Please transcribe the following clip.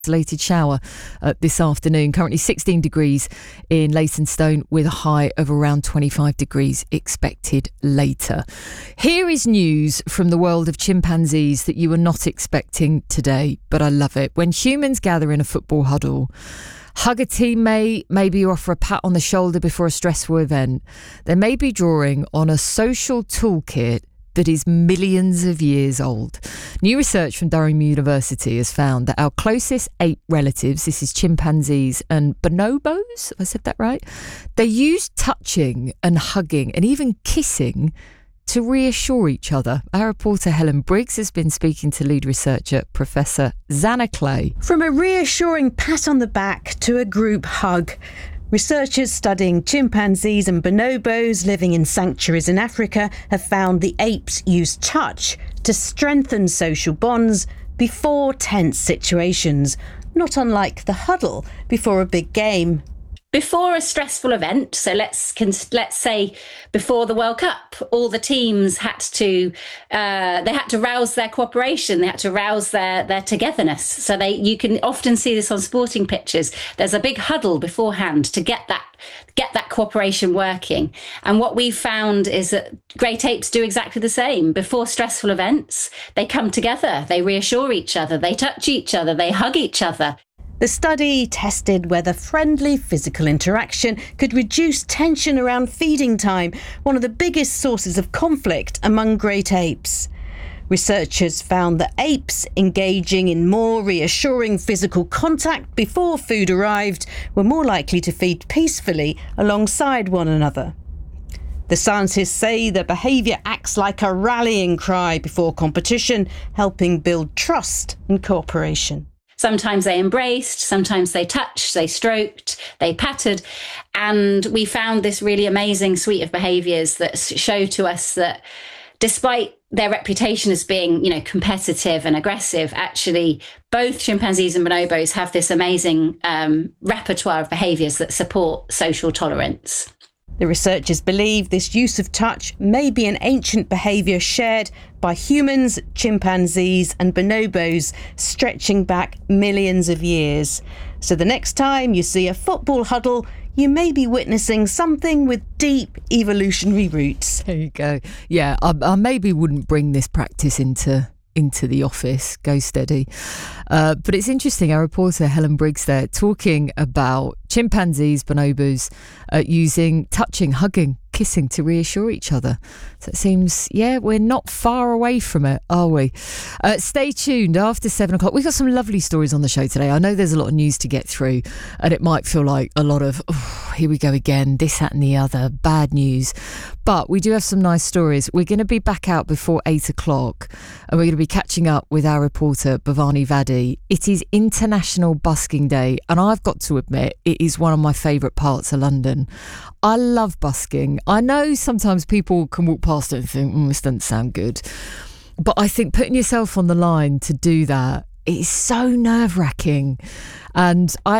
isolated shower this afternoon. Currently 16 degrees in Leytonstone with a high of around 25 degrees expected later. Here is news from the world of chimpanzees that you were not expecting today, but I love it. When humans gather in a football huddle, hug a teammate, maybe you offer a pat on the shoulder before a stressful event, they may be drawing on a social toolkit that is millions of years old. New research from Durham University has found that our closest ape relatives, this is chimpanzees and bonobos, have I said that right? They use touching and hugging and even kissing to reassure each other. Our reporter Helen Briggs has been speaking to lead researcher Professor Zanna Clay. From a reassuring pat on the back to a group hug, researchers studying chimpanzees and bonobos living in sanctuaries in Africa have found the apes use touch to strengthen social bonds before tense situations, not unlike the huddle before a big game. Before a stressful event, so let's say before the World Cup, all the teams had to rouse their cooperation, they had to rouse their togetherness. So you can often see this on sporting pitches. There's a big huddle beforehand to get that cooperation working. And what we've found is that great apes do exactly the same. Before stressful events, they come together, they reassure each other, they touch each other, they hug each other. The study tested whether friendly physical interaction could reduce tension around feeding time, one of the biggest sources of conflict among great apes. Researchers found that apes engaging in more reassuring physical contact before food arrived were more likely to feed peacefully alongside one another. The scientists say the behaviour acts like a rallying cry before competition, helping build trust and cooperation. Sometimes they embraced, sometimes they touched, they stroked, they patted. And we found this really amazing suite of behaviours that show to us that despite their reputation as being, competitive and aggressive, actually both chimpanzees and bonobos have this amazing repertoire of behaviours that support social tolerance. The researchers believe this use of touch may be an ancient behaviour shared by humans, chimpanzees and bonobos, stretching back millions of years. So the next time you see a football huddle, you may be witnessing something with deep evolutionary roots. There you go. Yeah, I maybe wouldn't bring this practice into the office. Go steady. But it's interesting, our reporter Helen Briggs there talking about chimpanzees, bonobos using touching, hugging, kissing to reassure each other. So it seems, we're not far away from it, are we? Stay tuned after 7 o'clock. We've got some lovely stories on the show today. I know there's a lot of news to get through and it might feel like a lot of, here we go again, this, that and the other, bad news. But we do have some nice stories. We're going to be back out before 8 o'clock and we're going to be catching up with our reporter Bhavani Vadi. It is International Busking Day and I've got to admit it is one of my favourite parts of London. I love busking. I know sometimes people can walk past it and think, this doesn't sound good. But I think putting yourself on the line to do that is so nerve-wracking. And I